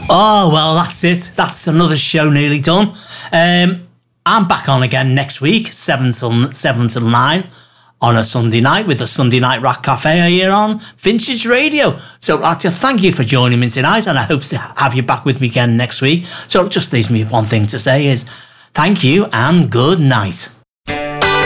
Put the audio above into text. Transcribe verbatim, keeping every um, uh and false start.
Oh, well, that's it. That's another show nearly done. Um, I'm back on again next week, seven till, seven till nine on a Sunday night with the Sunday Night Rock Cafe here on Vintage Radio. So I'd like to thank you for joining me tonight, and I hope to have you back with me again next week. So it just leaves me one thing to say is thank you and good night.